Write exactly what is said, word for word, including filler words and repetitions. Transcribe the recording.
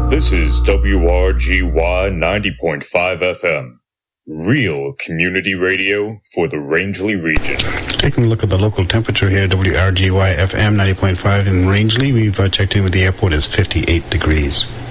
This is W R G Y ninety point five F M, real community radio for the Rangeley region. Taking a look at the local temperature here, W R G Y F M ninety point five in Rangeley. We've uh, checked in with the airport. It's fifty-eight degrees.